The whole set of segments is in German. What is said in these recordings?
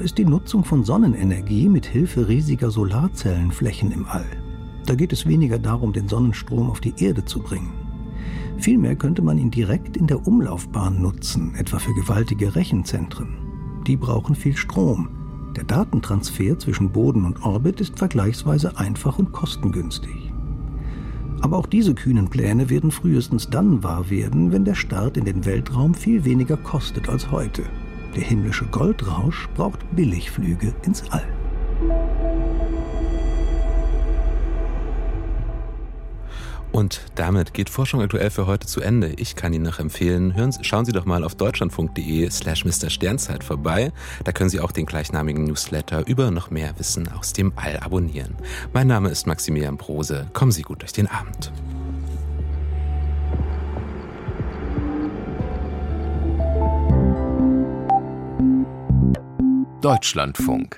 ist die Nutzung von Sonnenenergie mit Hilfe riesiger Solarzellenflächen im All. Da geht es weniger darum, den Sonnenstrom auf die Erde zu bringen. Vielmehr könnte man ihn direkt in der Umlaufbahn nutzen, etwa für gewaltige Rechenzentren. Die brauchen viel Strom. Der Datentransfer zwischen Boden und Orbit ist vergleichsweise einfach und kostengünstig. Aber auch diese kühnen Pläne werden frühestens dann wahr werden, wenn der Start in den Weltraum viel weniger kostet als heute. Der himmlische Goldrausch braucht Billigflüge ins All. Und damit geht Forschung aktuell für heute zu Ende. Ich kann Ihnen noch empfehlen, schauen Sie doch mal auf deutschlandfunk.de/Mr. Sternzeit vorbei. Da können Sie auch den gleichnamigen Newsletter über noch mehr Wissen aus dem All abonnieren. Mein Name ist Maximilian Prose. Kommen Sie gut durch den Abend. Deutschlandfunk.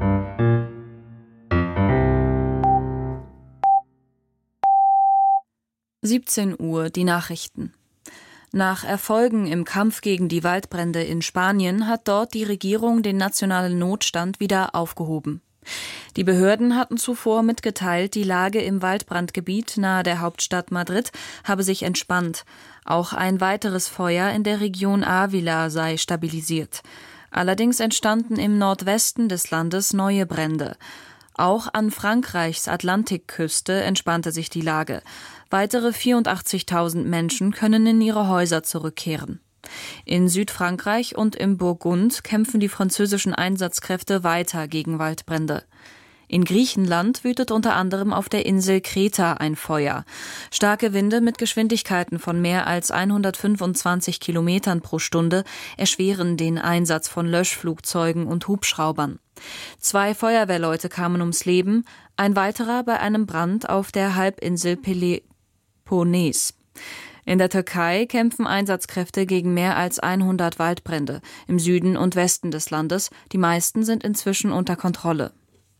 Uhr, die Nachrichten. Nach Erfolgen im Kampf gegen die Waldbrände in Spanien hat dort die Regierung den nationalen Notstand wieder aufgehoben. Die Behörden hatten zuvor mitgeteilt, die Lage im Waldbrandgebiet nahe der Hauptstadt Madrid habe sich entspannt. Auch ein weiteres Feuer in der Region Ávila sei stabilisiert. Allerdings entstanden im Nordwesten des Landes neue Brände. Auch an Frankreichs Atlantikküste entspannte sich die Lage. Weitere 84.000 Menschen können in ihre Häuser zurückkehren. In Südfrankreich und im Burgund kämpfen die französischen Einsatzkräfte weiter gegen Waldbrände. In Griechenland wütet unter anderem auf der Insel Kreta ein Feuer. Starke Winde mit Geschwindigkeiten von mehr als 125 Kilometern pro Stunde erschweren den Einsatz von Löschflugzeugen und Hubschraubern. 2 Feuerwehrleute kamen ums Leben, ein weiterer bei einem Brand auf der Halbinsel Peloponnes. In der Türkei kämpfen Einsatzkräfte gegen mehr als 100 Waldbrände im Süden und Westen des Landes. Die meisten sind inzwischen unter Kontrolle.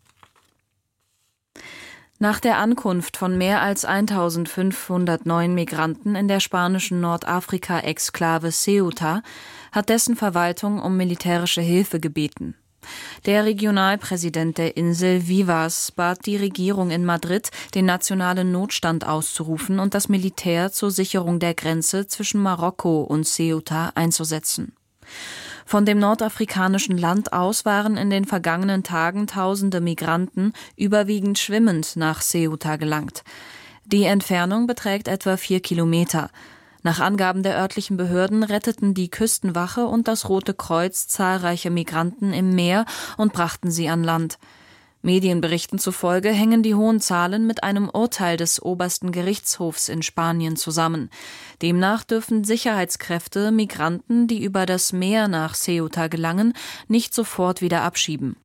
Nach der Ankunft von mehr als 1.500 neuen Migranten in der spanischen Nordafrika-Exklave Ceuta hat dessen Verwaltung um militärische Hilfe gebeten. Der Regionalpräsident der Insel Vivas bat die Regierung in Madrid, den nationalen Notstand auszurufen und das Militär zur Sicherung der Grenze zwischen Marokko und Ceuta einzusetzen. Von dem nordafrikanischen Land aus waren in den vergangenen Tagen tausende Migranten überwiegend schwimmend nach Ceuta gelangt. Die Entfernung beträgt etwa 4 Kilometer. Nach Angaben der örtlichen Behörden retteten die Küstenwache und das Rote Kreuz zahlreiche Migranten im Meer und brachten sie an Land. Medienberichten zufolge hängen die hohen Zahlen mit einem Urteil des obersten Gerichtshofs in Spanien zusammen. Demnach dürfen Sicherheitskräfte Migranten, die über das Meer nach Ceuta gelangen, nicht sofort wieder abschieben.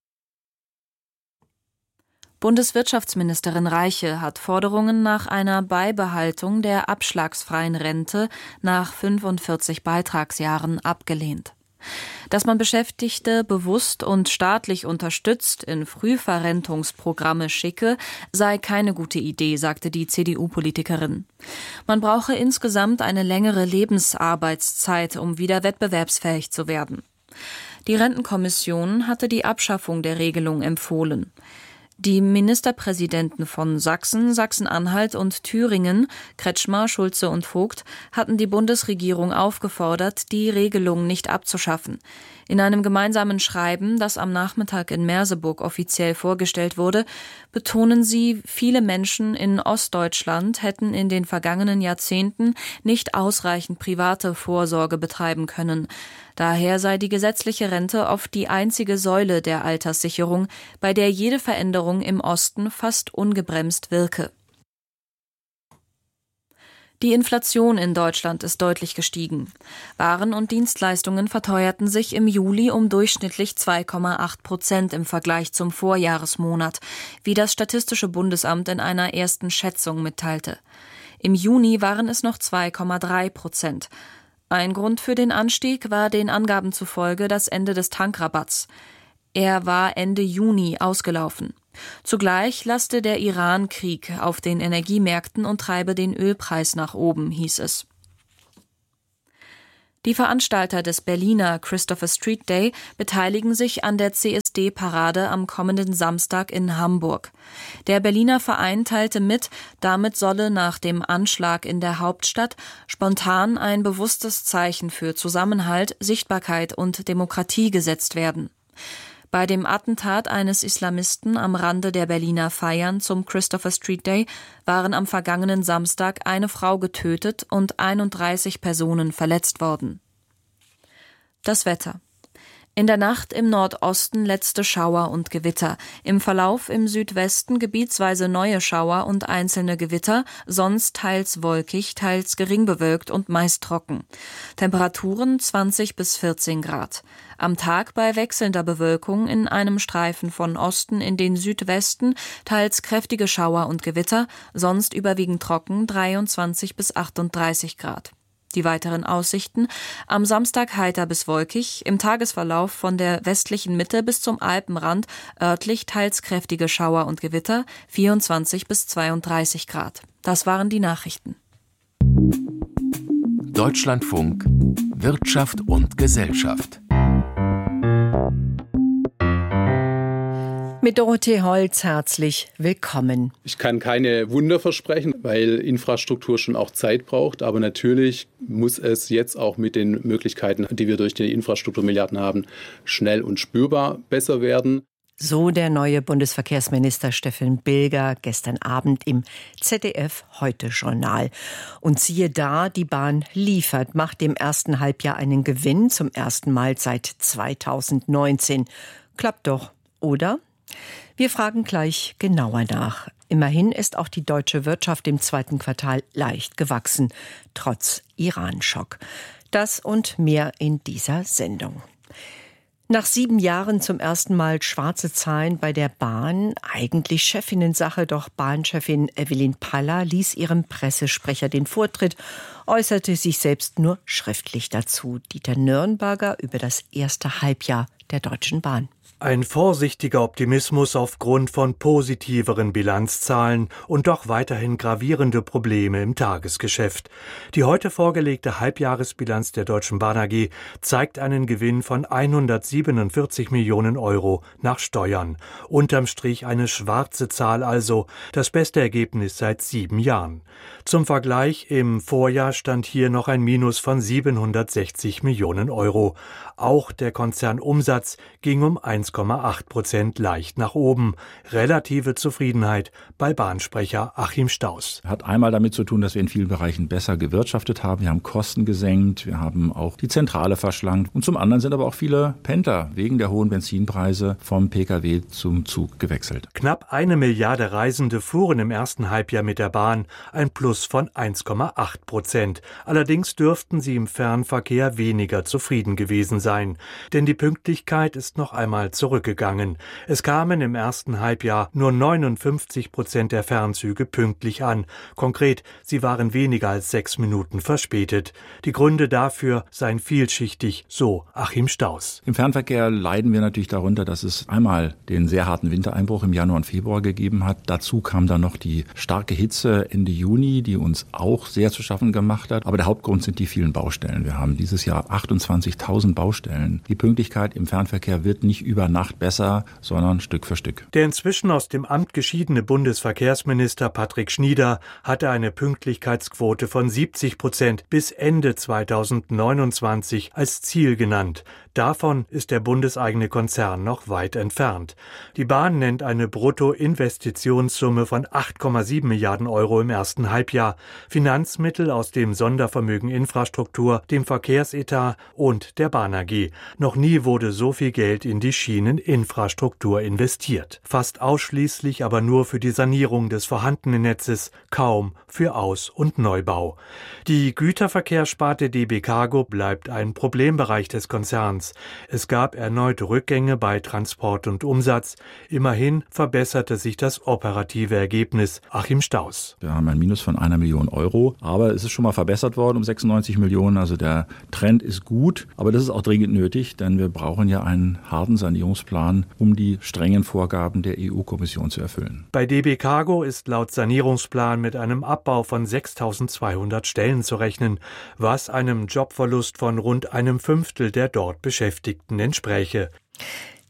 Bundeswirtschaftsministerin Reiche hat Forderungen nach einer Beibehaltung der abschlagsfreien Rente nach 45 Beitragsjahren abgelehnt. Dass man Beschäftigte bewusst und staatlich unterstützt in Frühverrentungsprogramme schicke, sei keine gute Idee, sagte die CDU-Politikerin. Man brauche insgesamt eine längere Lebensarbeitszeit, um wieder wettbewerbsfähig zu werden. Die Rentenkommission hatte die Abschaffung der Regelung empfohlen. Die Ministerpräsidenten von Sachsen, Sachsen-Anhalt und Thüringen, Kretschmer, Schulze und Vogt, hatten die Bundesregierung aufgefordert, die Regelung nicht abzuschaffen. In einem gemeinsamen Schreiben, das am Nachmittag in Merseburg offiziell vorgestellt wurde, betonen sie, viele Menschen in Ostdeutschland hätten in den vergangenen Jahrzehnten nicht ausreichend private Vorsorge betreiben können. Daher sei die gesetzliche Rente oft die einzige Säule der Alterssicherung, bei der jede Veränderung im Osten fast ungebremst wirke. Die Inflation in Deutschland ist deutlich gestiegen. Waren und Dienstleistungen verteuerten sich im Juli um durchschnittlich 2,8% im Vergleich zum Vorjahresmonat, wie das Statistische Bundesamt in einer ersten Schätzung mitteilte. Im Juni waren es noch 2,3%. Ein Grund für den Anstieg war den Angaben zufolge das Ende des Tankrabatts. Er war Ende Juni ausgelaufen. Zugleich laste der Iran-Krieg auf den Energiemärkten und treibe den Ölpreis nach oben, hieß es. Die Veranstalter des Berliner Christopher Street Day beteiligen sich an der AfD-Parade am kommenden Samstag in Hamburg. Der Berliner Verein teilte mit, damit solle nach dem Anschlag in der Hauptstadt spontan ein bewusstes Zeichen für Zusammenhalt, Sichtbarkeit und Demokratie gesetzt werden. Bei dem Attentat eines Islamisten am Rande der Berliner Feiern zum Christopher Street Day waren am vergangenen Samstag eine Frau getötet und 31 Personen verletzt worden. Das Wetter. In der Nacht im Nordosten letzte Schauer und Gewitter. Im Verlauf im Südwesten gebietsweise neue Schauer und einzelne Gewitter, sonst teils wolkig, teils gering bewölkt und meist trocken. Temperaturen 20 bis 14 Grad. Am Tag bei wechselnder Bewölkung in einem Streifen von Osten in den Südwesten, teils kräftige Schauer und Gewitter, sonst überwiegend trocken 23 bis 38 Grad. Die weiteren Aussichten: am Samstag heiter bis wolkig, im Tagesverlauf von der westlichen Mitte bis zum Alpenrand örtlich teils kräftige Schauer und Gewitter, 24 bis 32 Grad. Das waren die Nachrichten. Deutschlandfunk Wirtschaft und Gesellschaft. Mit Dorothee Holz herzlich willkommen. Ich kann keine Wunder versprechen, weil Infrastruktur schon auch Zeit braucht. Aber natürlich muss es jetzt auch mit den Möglichkeiten, die wir durch die Infrastrukturmilliarden haben, schnell und spürbar besser werden. So der neue Bundesverkehrsminister Steffen Bilger gestern Abend im ZDF-Heute-Journal. Und siehe da, die Bahn liefert, macht im ersten Halbjahr einen Gewinn, zum ersten Mal seit 2019. Klappt doch, oder? Wir fragen gleich genauer nach. Immerhin ist auch die deutsche Wirtschaft im zweiten Quartal leicht gewachsen, trotz Iran-Schock. Das und mehr in dieser Sendung. Nach 7 Jahren zum ersten Mal schwarze Zahlen bei der Bahn. Eigentlich Chefinnensache, doch Bahnchefin Evelyn Paller ließ ihrem Pressesprecher den Vortritt, äußerte sich selbst nur schriftlich dazu. Dieter Nürnberger über das erste Halbjahr der Deutschen Bahn. Ein vorsichtiger Optimismus aufgrund von positiveren Bilanzzahlen und doch weiterhin gravierende Probleme im Tagesgeschäft. Die heute vorgelegte Halbjahresbilanz der Deutschen Bahn AG zeigt einen Gewinn von 147 Millionen Euro nach Steuern. Unterm Strich eine schwarze Zahl also, das beste Ergebnis seit 7 Jahren. Zum Vergleich, im Vorjahr stand hier noch ein Minus von 760 Millionen Euro. Auch der Konzernumsatz ging um 1,8% leicht nach oben. Relative Zufriedenheit bei Bahnsprecher Achim Stauß. Hat einmal damit zu tun, dass wir in vielen Bereichen besser gewirtschaftet haben. Wir haben Kosten gesenkt, wir haben auch die Zentrale verschlankt. Und zum anderen sind aber auch viele Pendler wegen der hohen Benzinpreise vom Pkw zum Zug gewechselt. Knapp 1 Milliarde Reisende fuhren im ersten Halbjahr mit der Bahn, ein Plus von 1,8%. Allerdings dürften sie im Fernverkehr weniger zufrieden gewesen sein. Denn die Pünktlichkeit ist noch einmal zurückgegangen. Es kamen im ersten Halbjahr nur 59% der Fernzüge pünktlich an. Konkret, sie waren weniger als 6 Minuten verspätet. Die Gründe dafür seien vielschichtig, so Achim Stauß. Im Fernverkehr leiden wir natürlich darunter, dass es einmal den sehr harten Wintereinbruch im Januar und Februar gegeben hat. Dazu kam dann noch die starke Hitze Ende Juni, die uns auch sehr zu schaffen gemacht hat. Aber der Hauptgrund sind die vielen Baustellen. Wir haben dieses Jahr 28.000 Baustellen. Die Pünktlichkeit im Fernverkehr wird nicht über Nacht besser, sondern Stück für Stück. Der inzwischen aus dem Amt geschiedene Bundesverkehrsminister Patrick Schnieder hatte eine Pünktlichkeitsquote von 70% bis Ende 2029 als Ziel genannt. Davon ist der bundeseigene Konzern noch weit entfernt. Die Bahn nennt eine Bruttoinvestitionssumme von 8,7 Milliarden Euro im ersten Halbjahr, Finanzmittel aus dem Sondervermögen Infrastruktur, dem Verkehrsetat und der Bahn AG. Noch nie wurde so viel Geld in die Schieneninfrastruktur investiert. Fast ausschließlich aber nur für die Sanierung des vorhandenen Netzes, kaum für Aus- und Neubau. Die Güterverkehrssparte DB Cargo bleibt ein Problembereich des Konzerns. Es gab erneut Rückgänge bei Transport und Umsatz. Immerhin verbesserte sich das operative Ergebnis. Achim Stauß. Wir haben ein Minus von 1 Million Euro, aber es ist schon mal verbessert worden um 96 Millionen. Also der Trend ist gut, aber das ist auch dringend nötig, denn wir brauchen ja einen harten Sanierungsplan, um die strengen Vorgaben der EU-Kommission zu erfüllen. Bei DB Cargo ist laut Sanierungsplan mit einem Abbau von 6.200 Stellen zu rechnen, was einem Jobverlust von rund 1/5 der dort Beschäftigten entspräche.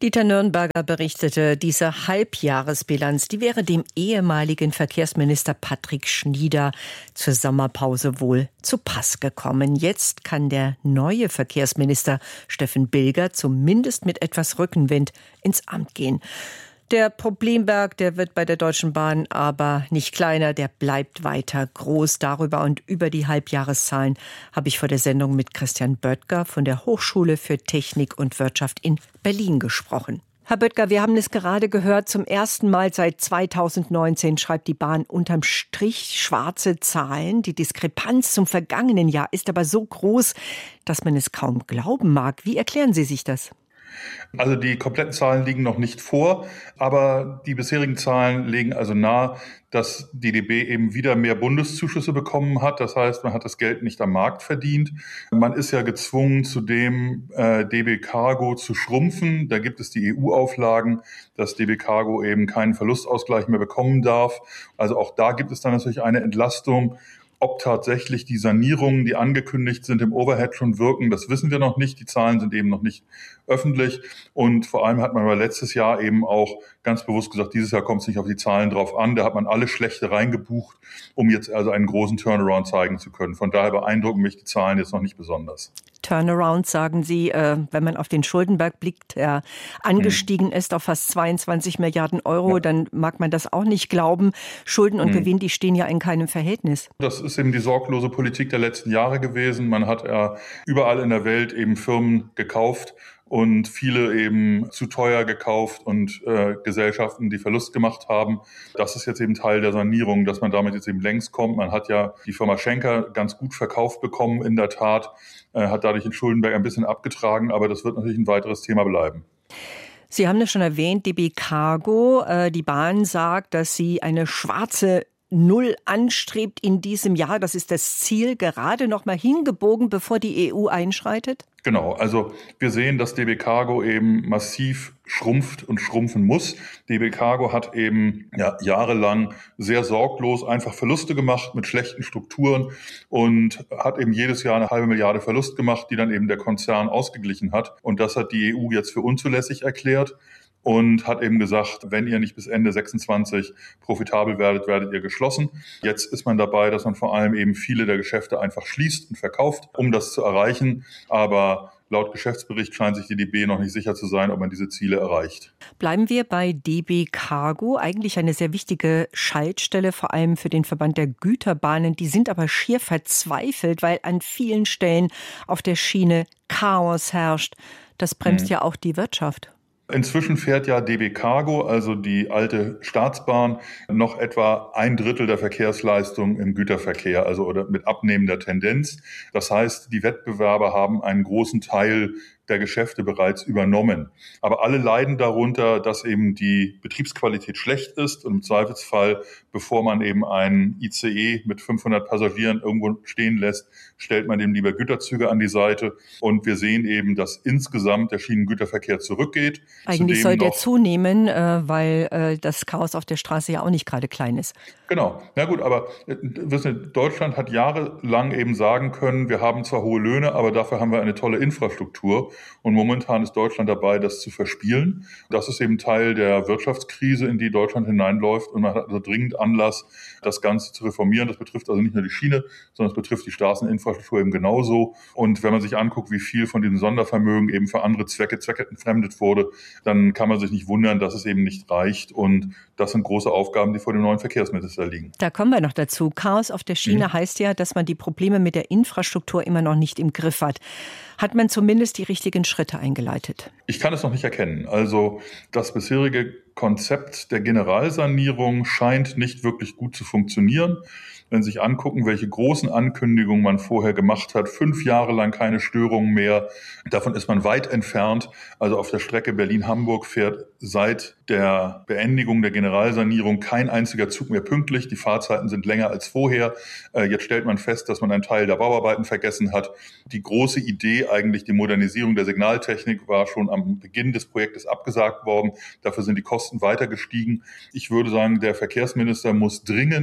Dieter Nürnberger berichtete, diese Halbjahresbilanz, die wäre dem ehemaligen Verkehrsminister Patrick Schnieder zur Sommerpause wohl zu Pass gekommen. Jetzt kann der neue Verkehrsminister Steffen Bilger zumindest mit etwas Rückenwind ins Amt gehen. Der Problemberg, der wird bei der Deutschen Bahn aber nicht kleiner, der bleibt weiter groß. Darüber und über die Halbjahreszahlen habe ich vor der Sendung mit Christian Böttger von der Hochschule für Technik und Wirtschaft in Berlin gesprochen. Herr Böttger, wir haben es gerade gehört, zum ersten Mal seit 2019 schreibt die Bahn unterm Strich schwarze Zahlen. Die Diskrepanz zum vergangenen Jahr ist aber so groß, dass man es kaum glauben mag. Wie erklären Sie sich das? Also die kompletten Zahlen liegen noch nicht vor, aber die bisherigen Zahlen legen also nahe, dass die DB eben wieder mehr Bundeszuschüsse bekommen hat. Das heißt, man hat das Geld nicht am Markt verdient. Man ist ja gezwungen, zudem DB Cargo zu schrumpfen. Da gibt es die EU-Auflagen, dass DB Cargo eben keinen Verlustausgleich mehr bekommen darf. Also auch da gibt es dann natürlich eine Entlastung. Ob tatsächlich die Sanierungen, die angekündigt sind, im Overhead schon wirken, das wissen wir noch nicht. Die Zahlen sind eben noch nicht öffentlich. Und vor allem hat man aber letztes Jahr eben auch ganz bewusst gesagt, dieses Jahr kommt es nicht auf die Zahlen drauf an. Da hat man alle Schlechte reingebucht, um jetzt also einen großen Turnaround zeigen zu können. Von daher beeindrucken mich die Zahlen jetzt noch nicht besonders. Turnaround, sagen Sie, wenn man auf den Schuldenberg blickt, der angestiegen ist auf fast 22 Milliarden Euro, dann mag man das auch nicht glauben. Schulden und Gewinn, die stehen ja in keinem Verhältnis. Das ist eben die sorglose Politik der letzten Jahre gewesen. Man hat überall in der Welt eben Firmen gekauft und viele eben zu teuer gekauft und Gesellschaften, die Verlust gemacht haben. Das ist jetzt eben Teil der Sanierung, dass man damit jetzt eben längst kommt. Man hat ja die Firma Schenker ganz gut verkauft bekommen, in der Tat, hat dadurch den Schuldenberg ein bisschen abgetragen, aber das wird natürlich ein weiteres Thema bleiben. Sie haben das schon erwähnt, DB Cargo. Die Bahn sagt, dass sie eine schwarze Null anstrebt in diesem Jahr. Das ist das Ziel, gerade noch mal hingebogen, bevor die EU einschreitet? Genau, also wir sehen, dass DB Cargo eben massiv schrumpft und schrumpfen muss. DB Cargo hat eben jahrelang sehr sorglos einfach Verluste gemacht mit schlechten Strukturen und hat eben jedes Jahr 1,5 Milliarde Verlust gemacht, die dann eben der Konzern ausgeglichen hat. Und das hat die EU jetzt für unzulässig erklärt. Und hat eben gesagt, wenn ihr nicht bis Ende 26 profitabel werdet, werdet ihr geschlossen. Jetzt ist man dabei, dass man vor allem eben viele der Geschäfte einfach schließt und verkauft, um das zu erreichen. Aber laut Geschäftsbericht scheint sich die DB noch nicht sicher zu sein, ob man diese Ziele erreicht. Bleiben wir bei DB Cargo, eigentlich eine sehr wichtige Schaltstelle, vor allem für den Verband der Güterbahnen. Die sind aber schier verzweifelt, weil an vielen Stellen auf der Schiene Chaos herrscht. Das bremst ja auch die Wirtschaft. Inzwischen fährt ja DB Cargo, also die alte Staatsbahn, noch etwa 1/3 der Verkehrsleistung im Güterverkehr, also oder mit abnehmender Tendenz. Das heißt, die Wettbewerber haben einen großen Teil der Geschäfte bereits übernommen. Aber alle leiden darunter, dass eben die Betriebsqualität schlecht ist und im Zweifelsfall, bevor man eben einen ICE mit 500 Passagieren irgendwo stehen lässt, stellt man dem lieber Güterzüge an die Seite. Und wir sehen eben, dass insgesamt der Schienengüterverkehr zurückgeht. Eigentlich soll der zunehmen, weil das Chaos auf der Straße ja auch nicht gerade klein ist. Genau. Na gut, aber wissen Sie, Deutschland hat jahrelang eben sagen können, wir haben zwar hohe Löhne, aber dafür haben wir eine tolle Infrastruktur. Und momentan ist Deutschland dabei, das zu verspielen. Das ist eben Teil der Wirtschaftskrise, in die Deutschland hineinläuft. Und man hat also dringend Anlass, das Ganze zu reformieren. Das betrifft also nicht nur die Schiene, sondern es betrifft die Straßeninfrastruktur eben genauso. Und wenn man sich anguckt, wie viel von diesem Sondervermögen eben für andere Zwecke entfremdet wurde, dann kann man sich nicht wundern, dass es eben nicht reicht. Und das sind große Aufgaben, die vor dem neuen Verkehrsminister liegen. Da kommen wir noch dazu. Chaos auf der Schiene heißt ja, dass man die Probleme mit der Infrastruktur immer noch nicht im Griff hat. Hat man zumindest die richtigen Schritte eingeleitet? Ich kann es noch nicht erkennen. Also das bisherige Konzept der Generalsanierung scheint nicht wirklich gut zu funktionieren. Wenn Sie sich angucken, welche großen Ankündigungen man vorher gemacht hat, 5 Jahre lang keine Störungen mehr, davon ist man weit entfernt. Also auf der Strecke Berlin-Hamburg fährt seit der Beendigung der Generalsanierung kein einziger Zug mehr pünktlich. Die Fahrzeiten sind länger als vorher. Jetzt stellt man fest, dass man einen Teil der Bauarbeiten vergessen hat. Die große Idee, eigentlich die Modernisierung der Signaltechnik, war schon am Beginn des Projektes abgesagt worden. Dafür sind die Kosten weiter gestiegen. Ich würde sagen, der Verkehrsminister muss dringend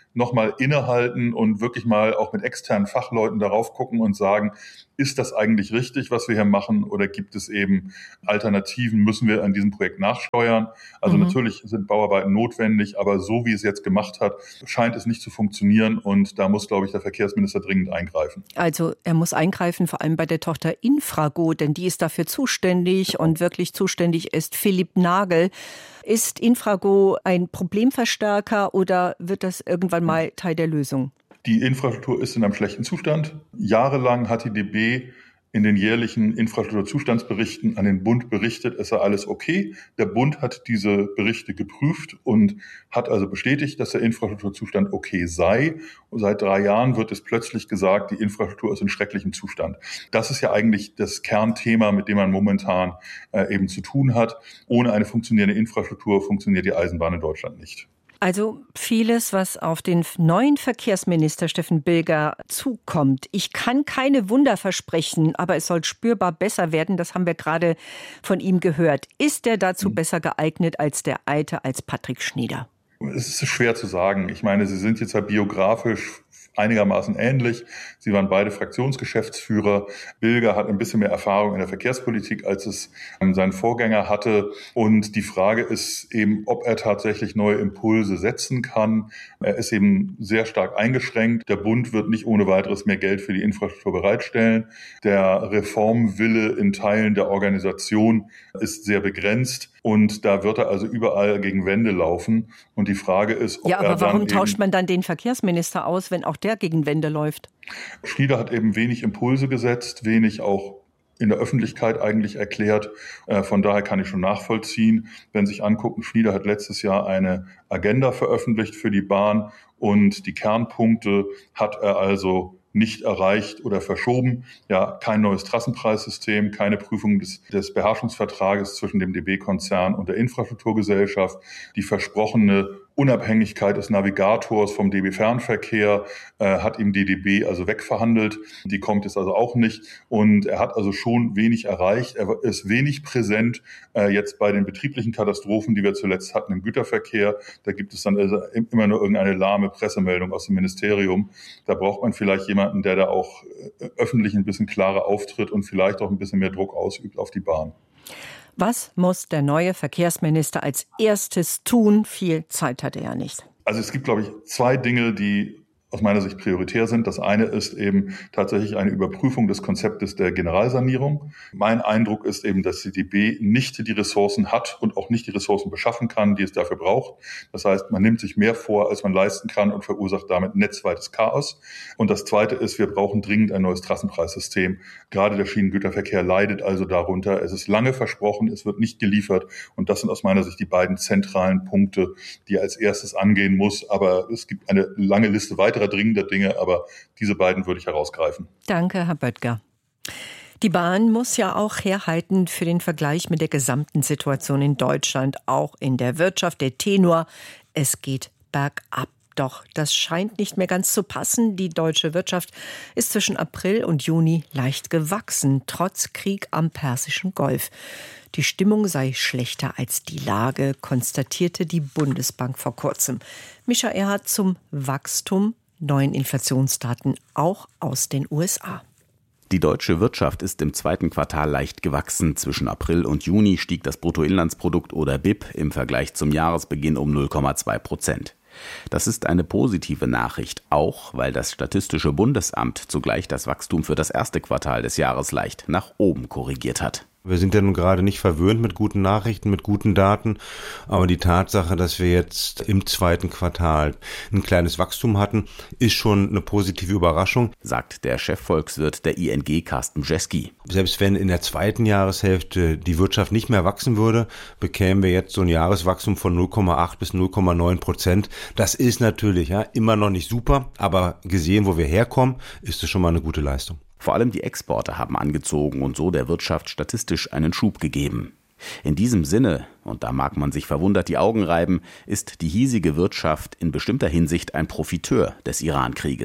nochmal innehalten und wirklich mal auch mit externen Fachleuten darauf gucken und sagen, ist das eigentlich richtig, was wir hier machen, oder gibt es eben Alternativen, müssen wir an diesem Projekt nachsteuern? Also natürlich sind Bauarbeiten notwendig, aber so wie es jetzt gemacht hat, scheint es nicht zu funktionieren und da muss, glaube ich, der Verkehrsminister dringend eingreifen. Also er muss eingreifen, vor allem bei der Tochter Infrago, denn die ist dafür zuständig und wirklich zuständig ist Philipp Nagel. Ist Infrago ein Problemverstärker oder wird das irgendwann mal Teil der Lösung? Die Infrastruktur ist in einem schlechten Zustand. Jahrelang hat die DB in den jährlichen Infrastrukturzustandsberichten an den Bund berichtet, es sei alles okay. Der Bund hat diese Berichte geprüft und hat also bestätigt, dass der Infrastrukturzustand okay sei. Und seit 3 Jahren wird es plötzlich gesagt, die Infrastruktur ist in schrecklichem Zustand. Das ist ja eigentlich das Kernthema, mit dem man momentan eben zu tun hat. Ohne eine funktionierende Infrastruktur funktioniert die Eisenbahn in Deutschland nicht. Also vieles, was auf den neuen Verkehrsminister Steffen Bilger zukommt. Ich kann keine Wunder versprechen, aber es soll spürbar besser werden. Das haben wir gerade von ihm gehört. Ist er dazu besser geeignet als der Alte, als Patrick Schnieder? Es ist schwer zu sagen. Ich meine, Sie sind jetzt ja biografisch einigermaßen ähnlich. Sie waren beide Fraktionsgeschäftsführer. Bilger hat ein bisschen mehr Erfahrung in der Verkehrspolitik, als es sein Vorgänger hatte. Und die Frage ist eben, ob er tatsächlich neue Impulse setzen kann. Er ist eben sehr stark eingeschränkt. Der Bund wird nicht ohne weiteres mehr Geld für die Infrastruktur bereitstellen. Der Reformwille in Teilen der Organisation ist sehr begrenzt. Und da wird er also überall gegen Wände laufen. Und die Frage ist, ob ja, aber er dann warum tauscht man dann den Verkehrsminister aus, wenn auch der gegen Wände läuft? Schnieder hat eben wenig Impulse gesetzt, wenig auch in der Öffentlichkeit eigentlich erklärt. Von daher kann ich schon nachvollziehen, wenn Sie sich angucken, Schnieder hat letztes Jahr eine Agenda veröffentlicht für die Bahn und die Kernpunkte hat er also nicht erreicht oder verschoben. Ja, kein neues Trassenpreissystem, keine Prüfung des Beherrschungsvertrages zwischen dem DB-Konzern und der Infrastrukturgesellschaft, die versprochene Unabhängigkeit des Navigators vom DB-Fernverkehr hat ihm die DB also wegverhandelt. Die kommt jetzt also auch nicht. Und er hat also schon wenig erreicht. Er ist wenig präsent jetzt bei den betrieblichen Katastrophen, die wir zuletzt hatten im Güterverkehr. Da gibt es dann also immer nur irgendeine lahme Pressemeldung aus dem Ministerium. Da braucht man vielleicht jemanden, der da auch öffentlich ein bisschen klarer auftritt und vielleicht auch ein bisschen mehr Druck ausübt auf die Bahn. Was muss der neue Verkehrsminister als erstes tun? Viel Zeit hat er ja nicht. Also es gibt, glaube ich, 2 Dinge, die aus meiner Sicht prioritär sind. Das eine ist eben tatsächlich eine Überprüfung des Konzeptes der Generalsanierung. Mein Eindruck ist eben, dass die DB nicht die Ressourcen hat und auch nicht die Ressourcen beschaffen kann, die es dafür braucht. Das heißt, man nimmt sich mehr vor, als man leisten kann und verursacht damit netzweites Chaos. Und das zweite ist, wir brauchen dringend ein neues Trassenpreissystem. Gerade der Schienengüterverkehr leidet also darunter. Es ist lange versprochen, es wird nicht geliefert. Und das sind aus meiner Sicht die beiden zentralen Punkte, die er als erstes angehen muss. Aber es gibt eine lange Liste weiterer dringender Dinge, aber diese beiden würde ich herausgreifen. Danke, Herr Böttger. Die Bahn muss ja auch herhalten für den Vergleich mit der gesamten Situation in Deutschland, auch in der Wirtschaft. Der Tenor, es geht bergab. Doch das scheint nicht mehr ganz zu passen. Die deutsche Wirtschaft ist zwischen April und Juni leicht gewachsen, trotz Krieg am Persischen Golf. Die Stimmung sei schlechter als die Lage, konstatierte die Bundesbank vor kurzem. Mischa Erhardt zum Wachstum, neuen Inflationsdaten auch aus den USA. Die deutsche Wirtschaft ist im 2. Quartal leicht gewachsen. Zwischen April und Juni stieg das Bruttoinlandsprodukt oder BIP im Vergleich zum Jahresbeginn um 0,2%. Das ist eine positive Nachricht, auch weil das Statistische Bundesamt zugleich das Wachstum für das 1. Quartal des Jahres leicht nach oben korrigiert hat. Wir sind ja nun gerade nicht verwöhnt mit guten Nachrichten, mit guten Daten, aber die Tatsache, dass wir jetzt im 2. Quartal ein kleines Wachstum hatten, ist schon eine positive Überraschung, sagt der Chefvolkswirt der ING, Carsten Jeski. Selbst wenn in der 2. Jahreshälfte die Wirtschaft nicht mehr wachsen würde, bekämen wir jetzt so ein Jahreswachstum von 0,8 bis 0,9%. Das ist natürlich immer noch nicht super, aber gesehen, wo wir herkommen, ist es schon mal eine gute Leistung. Vor allem die Exporte haben angezogen und so der Wirtschaft statistisch einen Schub gegeben. In diesem Sinne, und da mag man sich verwundert die Augen reiben, ist die hiesige Wirtschaft in bestimmter Hinsicht ein Profiteur des Iran-Krieges.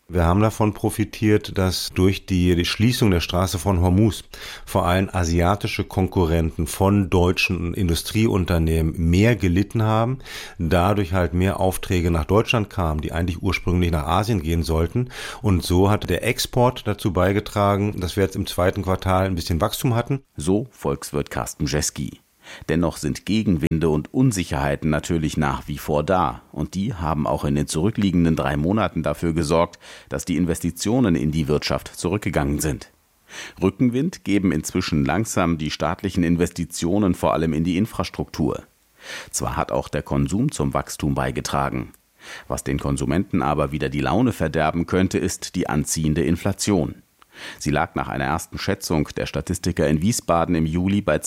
Wir haben davon profitiert, dass durch die Schließung der Straße von Hormuz vor allem asiatische Konkurrenten von deutschen Industrieunternehmen mehr gelitten haben, dadurch halt mehr Aufträge nach Deutschland kamen, die eigentlich ursprünglich nach Asien gehen sollten. Und so hat der Export dazu beigetragen, dass wir jetzt im zweiten Quartal ein bisschen Wachstum hatten. So Volkswirt Carsten Jeski. Dennoch sind Gegenwinde und Unsicherheiten natürlich nach wie vor da. Und die haben auch in den zurückliegenden 3 Monaten dafür gesorgt, dass die Investitionen in die Wirtschaft zurückgegangen sind. Rückenwind geben inzwischen langsam die staatlichen Investitionen vor allem in die Infrastruktur. Zwar hat auch der Konsum zum Wachstum beigetragen. Was den Konsumenten aber wieder die Laune verderben könnte, ist die anziehende Inflation. Sie lag nach einer ersten Schätzung der Statistiker in Wiesbaden im Juli bei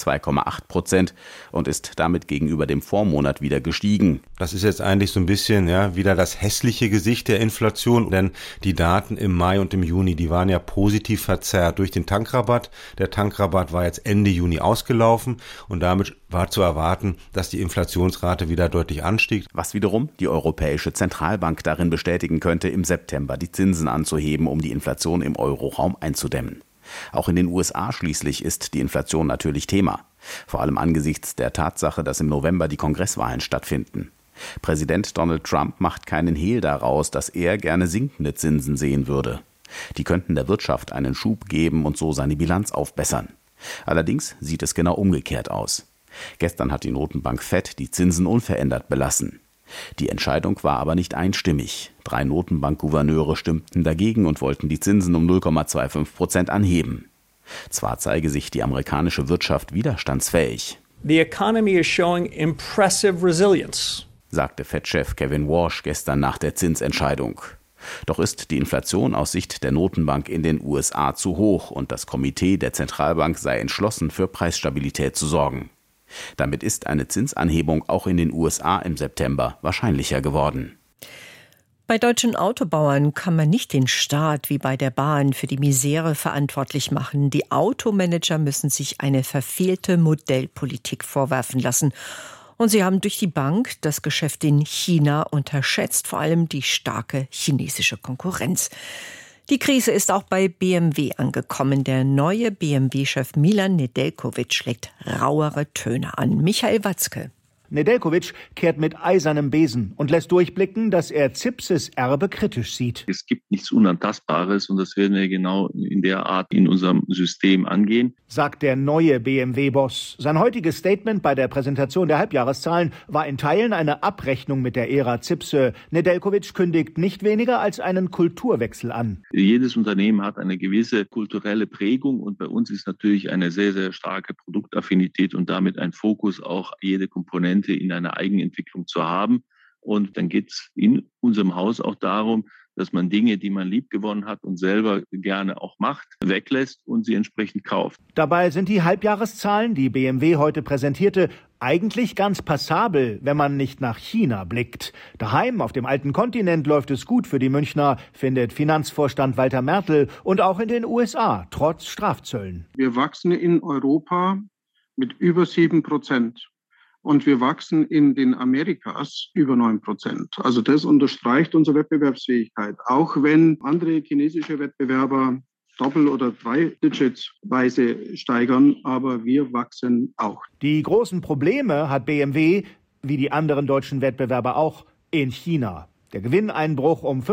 2,8% und ist damit gegenüber dem Vormonat wieder gestiegen. Das ist jetzt eigentlich so ein bisschen wieder das hässliche Gesicht der Inflation, denn die Daten im Mai und im Juni, die waren ja positiv verzerrt durch den Tankrabatt. Der Tankrabatt war jetzt Ende Juni ausgelaufen und damit war zu erwarten, dass die Inflationsrate wieder deutlich anstieg. Was wiederum die Europäische Zentralbank darin bestätigen könnte, im September die Zinsen anzuheben, um die Inflation im Euroraum einzudämmen. Auch in den USA schließlich ist die Inflation natürlich Thema. Vor allem angesichts der Tatsache, dass im November die Kongresswahlen stattfinden. Präsident Donald Trump macht keinen Hehl daraus, dass er gerne sinkende Zinsen sehen würde. Die könnten der Wirtschaft einen Schub geben und so seine Bilanz aufbessern. Allerdings sieht es genau umgekehrt aus. Gestern hat die Notenbank Fed die Zinsen unverändert belassen. Die Entscheidung war aber nicht einstimmig. 3 Notenbankgouverneure stimmten dagegen und wollten die Zinsen um 0,25% anheben. Zwar zeige sich die amerikanische Wirtschaft widerstandsfähig. The economy is showing impressive resilience, sagte Fed-Chef Kevin Warsh gestern nach der Zinsentscheidung. Doch ist die Inflation aus Sicht der Notenbank in den USA zu hoch und das Komitee der Zentralbank sei entschlossen, für Preisstabilität zu sorgen. Damit ist eine Zinsanhebung auch in den USA im September wahrscheinlicher geworden. Bei deutschen Autobauern kann man nicht den Staat wie bei der Bahn für die Misere verantwortlich machen. Die Automanager müssen sich eine verfehlte Modellpolitik vorwerfen lassen. Und sie haben durch die Bank das Geschäft in China unterschätzt, vor allem die starke chinesische Konkurrenz. Die Krise ist auch bei BMW angekommen. Der neue BMW-Chef Milan Nedeljković schlägt rauere Töne an. Michael Watzke. Nedeljković kehrt mit eisernem Besen und lässt durchblicken, dass er Zipses Erbe kritisch sieht. Es gibt nichts Unantastbares und das werden wir genau in der Art in unserem System angehen, sagt der neue BMW-Boss. Sein heutiges Statement bei der Präsentation der Halbjahreszahlen war in Teilen eine Abrechnung mit der Ära Zipse. Nedeljković kündigt nicht weniger als einen Kulturwechsel an. Jedes Unternehmen hat eine gewisse kulturelle Prägung und bei uns ist natürlich eine sehr, sehr starke Produktaffinität und damit ein Fokus, auch jede Komponente in einer Eigenentwicklung zu haben. Und dann geht es in unserem Haus auch darum, dass man Dinge, die man liebgewonnen hat und selber gerne auch macht, weglässt und sie entsprechend kauft. Dabei sind die Halbjahreszahlen, die BMW heute präsentierte, eigentlich ganz passabel, wenn man nicht nach China blickt. Daheim auf dem alten Kontinent läuft es gut für die Münchner, findet Finanzvorstand Walter Mertl, und auch in den USA, trotz Strafzöllen. Wir wachsen in Europa mit über 7%. Und wir wachsen in den Amerikas über 9%. Also das unterstreicht unsere Wettbewerbsfähigkeit. Auch wenn andere chinesische Wettbewerber doppel- oder dreidigitsweise steigern, aber wir wachsen auch. Die großen Probleme hat BMW, wie die anderen deutschen Wettbewerber auch, in China. Der Gewinneinbruch um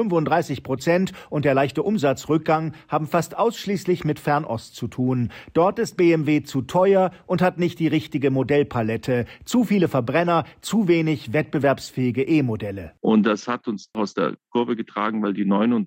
35% und der leichte Umsatzrückgang haben fast ausschließlich mit Fernost zu tun. Dort ist BMW zu teuer und hat nicht die richtige Modellpalette. Zu viele Verbrenner, zu wenig wettbewerbsfähige E-Modelle. Und das hat uns aus der Kurve getragen, weil die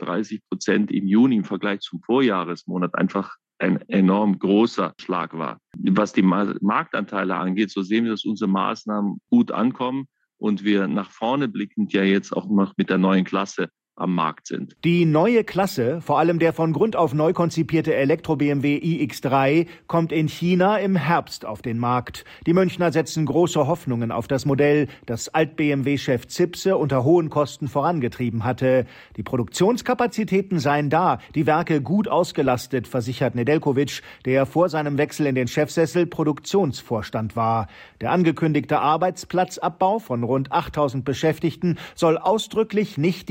39% im Juni im Vergleich zum Vorjahresmonat einfach ein enorm großer Schlag war. Was die Marktanteile angeht, so sehen wir, dass unsere Maßnahmen gut ankommen. Und wir nach vorne blickend ja jetzt auch noch mit der neuen Klasse am Markt sind. Die neue Klasse, vor allem der von Grund auf neu konzipierte Elektro-BMW iX3, kommt in China im Herbst auf den Markt. Die Münchner setzen große Hoffnungen auf das Modell, das Alt-BMW-Chef Zipse unter hohen Kosten vorangetrieben hatte. Die Produktionskapazitäten seien da, die Werke gut ausgelastet, versichert Nedeljković, der vor seinem Wechsel in den Chefsessel Produktionsvorstand war. Der angekündigte Arbeitsplatzabbau von rund 8.000 Beschäftigten soll ausdrücklich nicht die Produktion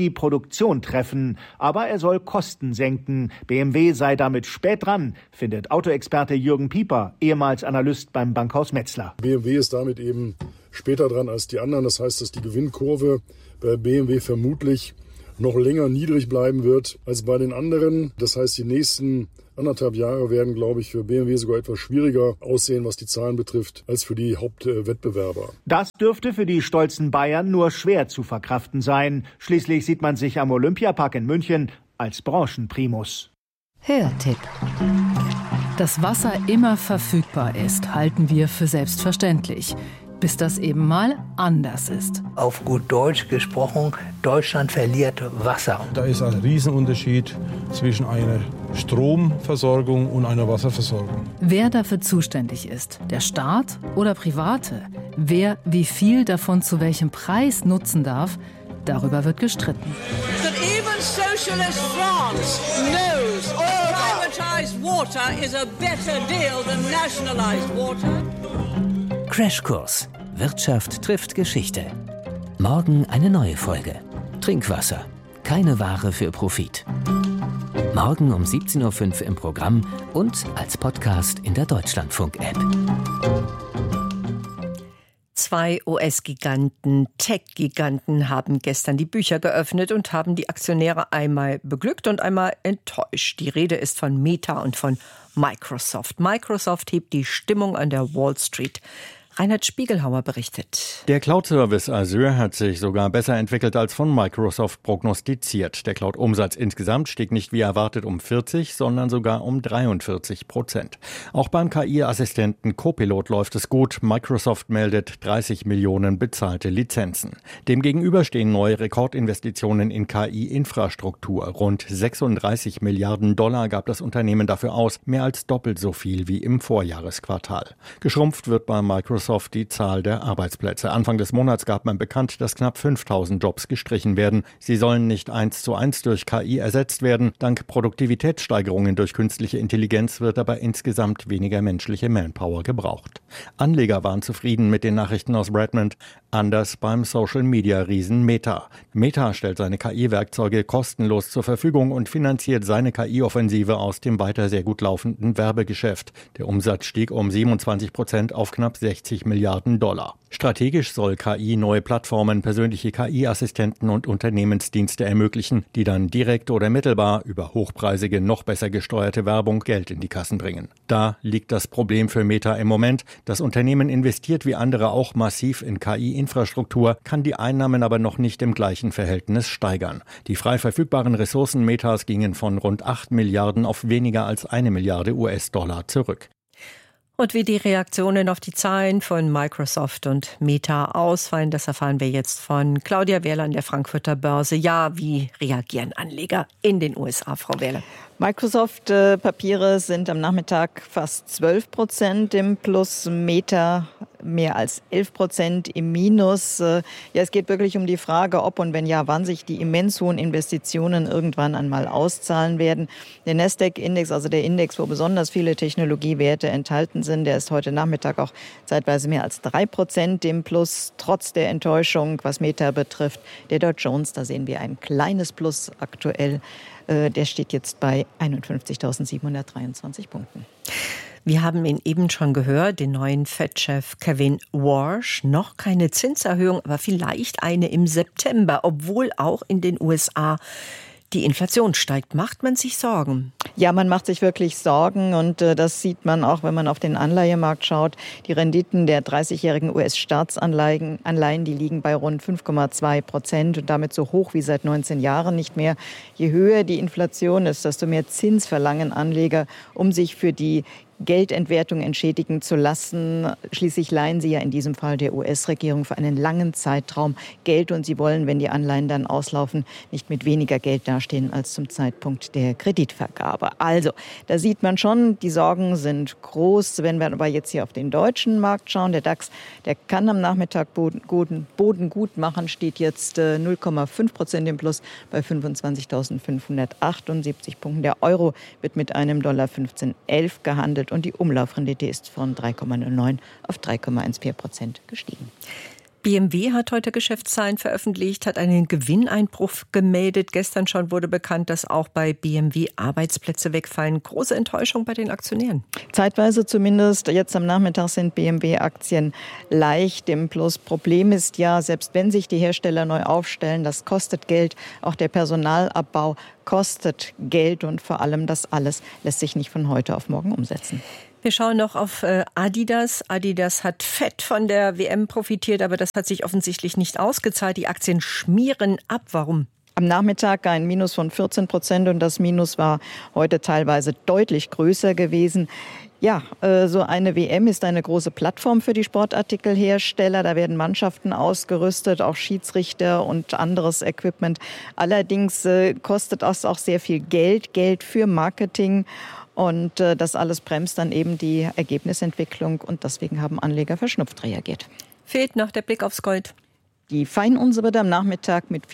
Produktion treffen. Aber er soll Kosten senken. BMW sei damit spät dran, findet Autoexperte Jürgen Pieper, ehemals Analyst beim Bankhaus Metzler. BMW ist damit eben später dran als die anderen. Das heißt, dass die Gewinnkurve bei BMW vermutlich noch länger niedrig bleiben wird als bei den anderen. Das heißt, die nächsten 1,5 Jahre werden, glaube ich, für BMW sogar etwas schwieriger aussehen, was die Zahlen betrifft, als für die Hauptwettbewerber. Das dürfte für die stolzen Bayern nur schwer zu verkraften sein. Schließlich sieht man sich am Olympiapark in München als Branchenprimus. Hörtipp. Dass Wasser immer verfügbar ist, halten wir für selbstverständlich. Bis das eben mal anders ist. Auf gut Deutsch gesprochen, Deutschland verliert Wasser. Da ist ein Riesenunterschied zwischen einer Stromversorgung und einer Wasserversorgung. Wer dafür zuständig ist, der Staat oder Private, wer wie viel davon zu welchem Preis nutzen darf, darüber wird gestritten. That even socialist France knows privatized water is a better deal than nationalized water. Crashkurs. Wirtschaft trifft Geschichte. Morgen eine neue Folge. Trinkwasser. Keine Ware für Profit. Morgen um 17.05 Uhr im Programm und als Podcast in der Deutschlandfunk-App. 2 US-Giganten, Tech-Giganten haben gestern die Bücher geöffnet und haben die Aktionäre einmal beglückt und einmal enttäuscht. Die Rede ist von Meta und von Microsoft. Microsoft hebt die Stimmung an der Wall Street. Reinhard Spiegelhauer berichtet. Der Cloud-Service Azure hat sich sogar besser entwickelt als von Microsoft prognostiziert. Der Cloud-Umsatz insgesamt stieg nicht wie erwartet um 40, sondern sogar um 43%. Auch beim KI-Assistenten Copilot läuft es gut. Microsoft meldet 30 Millionen bezahlte Lizenzen. Demgegenüber stehen neue Rekordinvestitionen in KI-Infrastruktur. Rund 36 Milliarden Dollar gab das Unternehmen dafür aus, mehr als doppelt so viel wie im Vorjahresquartal. Geschrumpft wird bei Microsoft die Zahl der Arbeitsplätze. Anfang des Monats gab man bekannt, dass knapp 5.000 Jobs gestrichen werden. Sie sollen nicht 1:1 durch KI ersetzt werden. Dank Produktivitätssteigerungen durch künstliche Intelligenz wird aber insgesamt weniger menschliche Manpower gebraucht. Anleger waren zufrieden mit den Nachrichten aus Redmond. Anders beim Social-Media-Riesen Meta. Meta stellt seine KI-Werkzeuge kostenlos zur Verfügung und finanziert seine KI-Offensive aus dem weiter sehr gut laufenden Werbegeschäft. Der Umsatz stieg um 27% auf knapp 60 Milliarden Dollar. Strategisch soll KI neue Plattformen, persönliche KI-Assistenten und Unternehmensdienste ermöglichen, die dann direkt oder mittelbar über hochpreisige, noch besser gesteuerte Werbung Geld in die Kassen bringen. Da liegt das Problem für Meta im Moment. Das Unternehmen investiert wie andere auch massiv in KI-Infrastruktur, kann die Einnahmen aber noch nicht im gleichen Verhältnis steigern. Die frei verfügbaren Ressourcen Metas gingen von rund 8 Milliarden auf weniger als 1 Milliarde US-Dollar zurück. Und wie die Reaktionen auf die Zahlen von Microsoft und Meta ausfallen, das erfahren wir jetzt von Claudia Wehrler an der Frankfurter Börse. Ja, wie reagieren Anleger in den USA, Frau Wehrler? Microsoft-Papiere sind am Nachmittag fast 12% im Plus, Meta mehr als 11% im Minus. Ja, es geht wirklich um die Frage, ob und wenn ja, wann sich die immens hohen Investitionen irgendwann einmal auszahlen werden. Der Nasdaq-Index, also der Index, wo besonders viele Technologiewerte enthalten sind, der ist heute Nachmittag auch zeitweise mehr als 3% im Plus, trotz der Enttäuschung, was Meta betrifft. Der Dow Jones, da sehen wir ein kleines Plus aktuell. Der steht jetzt bei 51.723 Punkten. Wir haben ihn eben schon gehört, den neuen Fed-Chef Kevin Warsh. Noch keine Zinserhöhung, aber vielleicht eine im September, obwohl auch in den USA die Inflation steigt. Macht man sich Sorgen? Ja, man macht sich wirklich Sorgen und das sieht man auch, wenn man auf den Anleihemarkt schaut. Die Renditen der 30-jährigen US-Staatsanleihen, die liegen bei rund 5,2% und damit so hoch wie seit 19 Jahren nicht mehr. Je höher die Inflation ist, desto mehr Zins verlangen Anleger, um sich für die Geldentwertung entschädigen zu lassen. Schließlich leihen sie ja in diesem Fall der US-Regierung für einen langen Zeitraum Geld und sie wollen, wenn die Anleihen dann auslaufen, nicht mit weniger Geld dastehen als zum Zeitpunkt der Kreditvergabe. Also, da sieht man schon, die Sorgen sind groß. Wenn wir aber jetzt hier auf den deutschen Markt schauen, der DAX, der kann am Nachmittag Boden gut machen, steht jetzt 0,5% im Plus bei 25.578 Punkten. Der Euro wird mit einem Dollar 15,11 gehandelt. Und die Umlaufrendite ist von 3,09 auf 3,14% gestiegen. BMW hat heute Geschäftszahlen veröffentlicht, hat einen Gewinneinbruch gemeldet. Gestern schon wurde bekannt, dass auch bei BMW Arbeitsplätze wegfallen. Große Enttäuschung bei den Aktionären. Zeitweise zumindest. Jetzt am Nachmittag sind BMW-Aktien leicht im Plus. Problem ist ja, selbst wenn sich die Hersteller neu aufstellen, das kostet Geld. Auch der Personalabbau kostet Geld und vor allem das alles lässt sich nicht von heute auf morgen umsetzen. Wir schauen noch auf Adidas. Adidas hat fett von der WM profitiert, aber das hat sich offensichtlich nicht ausgezahlt. Die Aktien schmieren ab. Warum? Am Nachmittag ein Minus von 14% und das Minus war heute teilweise deutlich größer gewesen. Ja, so eine WM ist eine große Plattform für die Sportartikelhersteller. Da werden Mannschaften ausgerüstet, auch Schiedsrichter und anderes Equipment. Allerdings kostet das auch sehr viel Geld für Marketing. Und das alles bremst dann eben die Ergebnisentwicklung und deswegen haben Anleger verschnupft reagiert. Fehlt noch der Blick aufs Gold. Die Feinunze wird am Nachmittag mit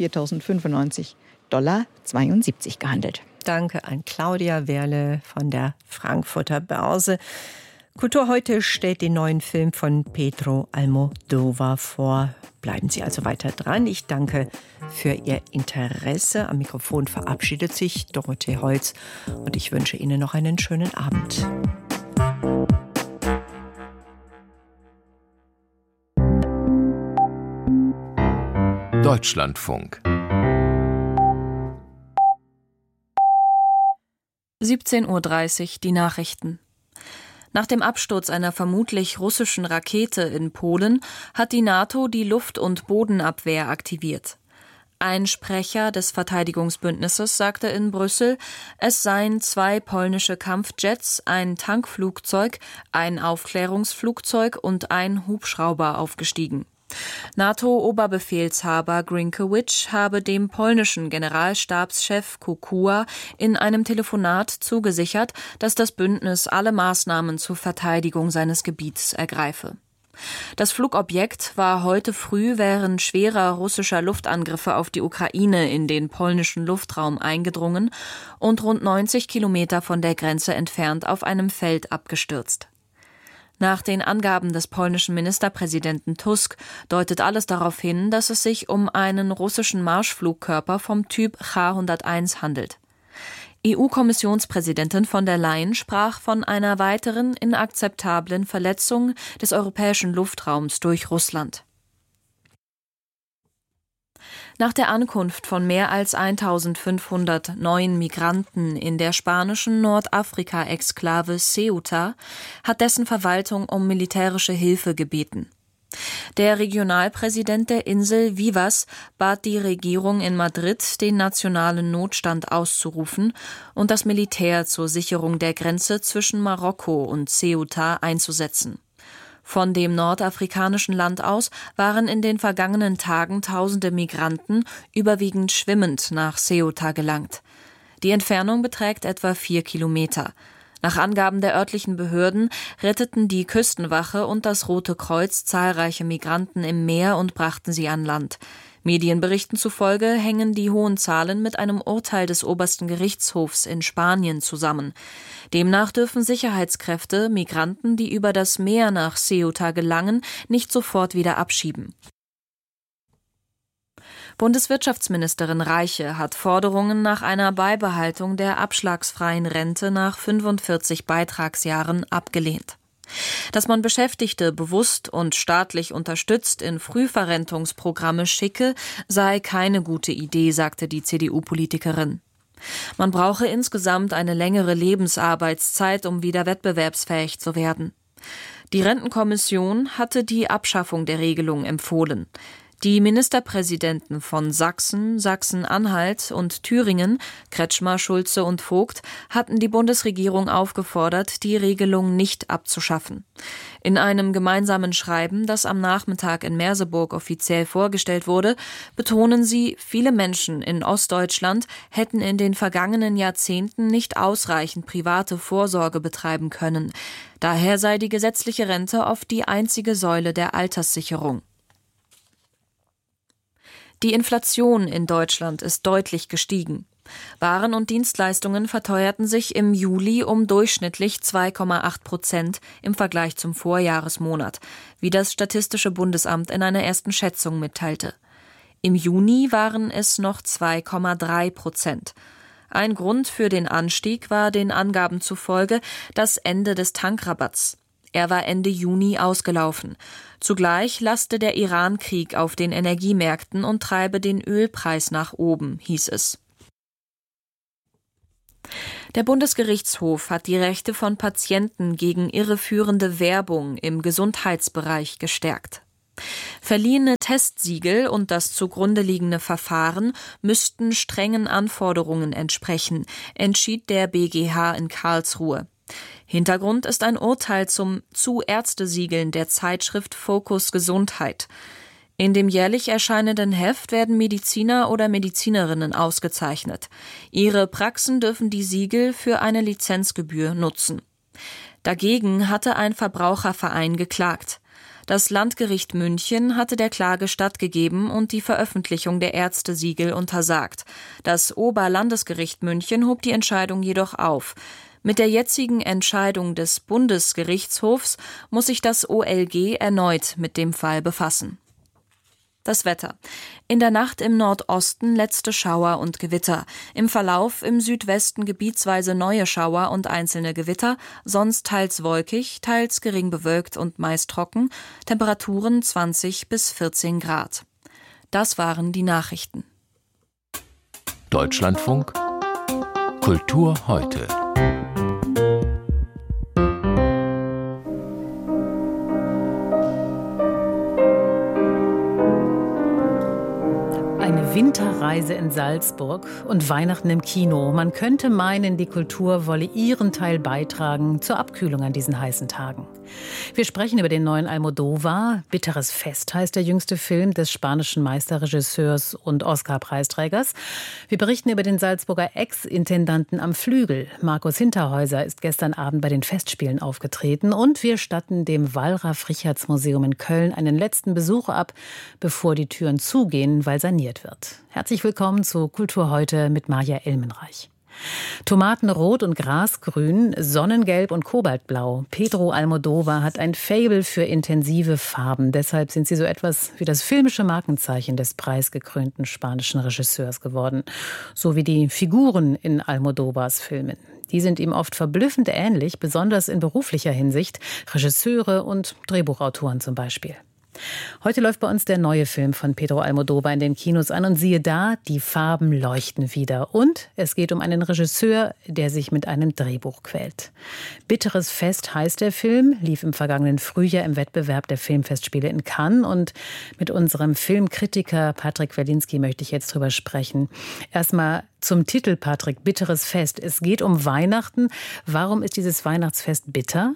$4.095,72 gehandelt. Danke an Claudia Werle von der Frankfurter Börse. Kultur heute stellt den neuen Film von Pedro Almodóvar vor. Bleiben Sie also weiter dran. Ich danke für Ihr Interesse. Am Mikrofon verabschiedet sich Dorothee Holz und ich wünsche Ihnen noch einen schönen Abend. Deutschlandfunk 17:30 Uhr die Nachrichten. Nach dem Absturz einer vermutlich russischen Rakete in Polen hat die NATO die Luft- und Bodenabwehr aktiviert. Ein Sprecher des Verteidigungsbündnisses sagte in Brüssel, es seien 2 polnische Kampfjets, ein Tankflugzeug, ein Aufklärungsflugzeug und ein Hubschrauber aufgestiegen. NATO-Oberbefehlshaber Grynkewicz habe dem polnischen Generalstabschef Kukua in einem Telefonat zugesichert, dass das Bündnis alle Maßnahmen zur Verteidigung seines Gebiets ergreife. Das Flugobjekt war heute früh während schwerer russischer Luftangriffe auf die Ukraine in den polnischen Luftraum eingedrungen und rund 90 Kilometer von der Grenze entfernt auf einem Feld abgestürzt. Nach den Angaben des polnischen Ministerpräsidenten Tusk deutet alles darauf hin, dass es sich um einen russischen Marschflugkörper vom Typ Ch-101 handelt. EU-Kommissionspräsidentin von der Leyen sprach von einer weiteren inakzeptablen Verletzung des europäischen Luftraums durch Russland. Nach der Ankunft von mehr als 1500 neuen Migranten in der spanischen Nordafrika-Exklave Ceuta hat dessen Verwaltung um militärische Hilfe gebeten. Der Regionalpräsident der Insel Vivas bat die Regierung in Madrid, den nationalen Notstand auszurufen und das Militär zur Sicherung der Grenze zwischen Marokko und Ceuta einzusetzen. Von dem nordafrikanischen Land aus waren in den vergangenen Tagen tausende Migranten überwiegend schwimmend nach Ceuta gelangt. Die Entfernung beträgt etwa 4 Kilometer. Nach Angaben der örtlichen Behörden retteten die Küstenwache und das Rote Kreuz zahlreiche Migranten im Meer und brachten sie an Land. Medienberichten zufolge hängen die hohen Zahlen mit einem Urteil des obersten Gerichtshofs in Spanien zusammen. Demnach dürfen Sicherheitskräfte Migranten, die über das Meer nach Ceuta gelangen, nicht sofort wieder abschieben. Bundeswirtschaftsministerin Reiche hat Forderungen nach einer Beibehaltung der abschlagsfreien Rente nach 45 Beitragsjahren abgelehnt. Dass man Beschäftigte bewusst und staatlich unterstützt in Frühverrentungsprogramme schicke, sei keine gute Idee, sagte die CDU-Politikerin. Man brauche insgesamt eine längere Lebensarbeitszeit, um wieder wettbewerbsfähig zu werden. Die Rentenkommission hatte die Abschaffung der Regelung empfohlen. Die Ministerpräsidenten von Sachsen, Sachsen-Anhalt und Thüringen, Kretschmer, Schulze und Vogt, hatten die Bundesregierung aufgefordert, die Regelung nicht abzuschaffen. In einem gemeinsamen Schreiben, das am Nachmittag in Merseburg offiziell vorgestellt wurde, betonen sie, viele Menschen in Ostdeutschland hätten in den vergangenen Jahrzehnten nicht ausreichend private Vorsorge betreiben können. Daher sei die gesetzliche Rente oft die einzige Säule der Alterssicherung. Die Inflation in Deutschland ist deutlich gestiegen. Waren und Dienstleistungen verteuerten sich im Juli um durchschnittlich 2,8% im Vergleich zum Vorjahresmonat, wie das Statistische Bundesamt in einer ersten Schätzung mitteilte. Im Juni waren es noch 2,3%. Ein Grund für den Anstieg war den Angaben zufolge das Ende des Tankrabatts. Er war Ende Juni ausgelaufen. Zugleich laste der Iran-Krieg auf den Energiemärkten und treibe den Ölpreis nach oben, hieß es. Der Bundesgerichtshof hat die Rechte von Patienten gegen irreführende Werbung im Gesundheitsbereich gestärkt. Verliehene Testsiegel und das zugrunde liegende Verfahren müssten strengen Anforderungen entsprechen, entschied der BGH in Karlsruhe. Hintergrund ist ein Urteil zu Ärztesiegeln der Zeitschrift Focus Gesundheit. In dem jährlich erscheinenden Heft werden Mediziner oder Medizinerinnen ausgezeichnet. Ihre Praxen dürfen die Siegel für eine Lizenzgebühr nutzen. Dagegen hatte ein Verbraucherverein geklagt. Das Landgericht München hatte der Klage stattgegeben und die Veröffentlichung der Ärztesiegel untersagt. Das Oberlandesgericht München hob die Entscheidung jedoch auf. Mit der jetzigen Entscheidung des Bundesgerichtshofs muss sich das OLG erneut mit dem Fall befassen. Das Wetter. In der Nacht im Nordosten letzte Schauer und Gewitter. Im Verlauf im Südwesten gebietsweise neue Schauer und einzelne Gewitter, sonst teils wolkig, teils gering bewölkt und meist trocken. Temperaturen 20 bis 14 Grad. Das waren die Nachrichten. Deutschlandfunk Kultur heute. Winterreise in Salzburg und Weihnachten im Kino. Man könnte meinen, die Kultur wolle ihren Teil beitragen zur Abkühlung an diesen heißen Tagen. Wir sprechen über den neuen Almodóvar. Bitteres Fest heißt der jüngste Film des spanischen Meisterregisseurs und Oscar-Preisträgers. Wir berichten über den Salzburger Ex-Intendanten am Flügel. Markus Hinterhäuser ist gestern Abend bei den Festspielen aufgetreten. Und wir statten dem Wallraf-Richartz-Museum in Köln einen letzten Besuch ab, bevor die Türen zugehen, weil saniert wird. Herzlich willkommen zu Kultur heute mit Maja Elmenreich. Tomatenrot und Grasgrün, Sonnengelb und Kobaltblau. Pedro Almodóvar hat ein Faible für intensive Farben. Deshalb sind sie so etwas wie das filmische Markenzeichen des preisgekrönten spanischen Regisseurs geworden. So wie die Figuren in Almodóvars Filmen. Die sind ihm oft verblüffend ähnlich, besonders in beruflicher Hinsicht. Regisseure und Drehbuchautoren zum Beispiel. Heute läuft bei uns der neue Film von Pedro Almodóvar in den Kinos an und siehe da, die Farben leuchten wieder. Und es geht um einen Regisseur, der sich mit einem Drehbuch quält. Bitteres Fest heißt der Film, lief im vergangenen Frühjahr im Wettbewerb der Filmfestspiele in Cannes. Und mit unserem Filmkritiker Patrick Werlinski möchte ich jetzt drüber sprechen. Erstmal zum Titel, Patrick, Bitteres Fest. Es geht um Weihnachten. Warum ist dieses Weihnachtsfest bitter?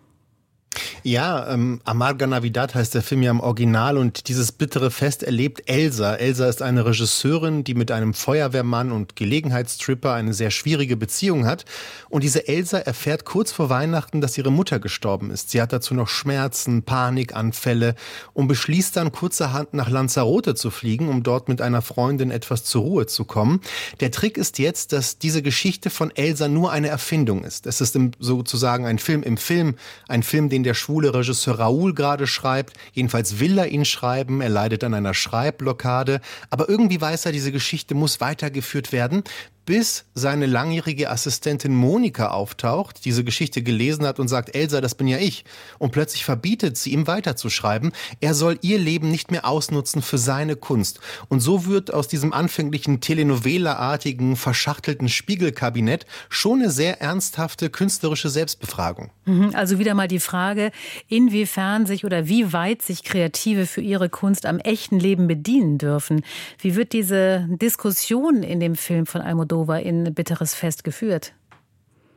Ja, Amarga Navidad heißt der Film ja im Original und dieses bittere Fest erlebt Elsa. Elsa ist eine Regisseurin, die mit einem Feuerwehrmann und Gelegenheitstripper eine sehr schwierige Beziehung hat. Und diese Elsa erfährt kurz vor Weihnachten, dass ihre Mutter gestorben ist. Sie hat dazu noch Schmerzen, Panikanfälle und beschließt dann kurzerhand nach Lanzarote zu fliegen, um dort mit einer Freundin etwas zur Ruhe zu kommen. Der Trick ist jetzt, dass diese Geschichte von Elsa nur eine Erfindung ist. Es ist sozusagen ein Film im Film, ein Film, den der schwule Regisseur Raúl gerade schreibt. Jedenfalls will er ihn schreiben. Er leidet an einer Schreibblockade. Aber irgendwie weiß er, diese Geschichte muss weitergeführt werden, bis seine langjährige Assistentin Monika auftaucht, diese Geschichte gelesen hat und sagt, Elsa, das bin ja ich. Und plötzlich verbietet sie ihm weiterzuschreiben. Er soll ihr Leben nicht mehr ausnutzen für seine Kunst. Und so wird aus diesem anfänglichen Telenovela-artigen, verschachtelten Spiegelkabinett schon eine sehr ernsthafte künstlerische Selbstbefragung. Also wieder mal die Frage, inwiefern sich oder wie weit sich Kreative für ihre Kunst am echten Leben bedienen dürfen. Wie wird diese Diskussion in dem Film von Almodóvar in Bitteres Fest geführt?